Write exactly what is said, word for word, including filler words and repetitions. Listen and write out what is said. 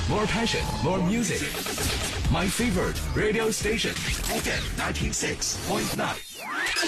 more passion, more music. My favorite radio station, F M ninety-six point nine.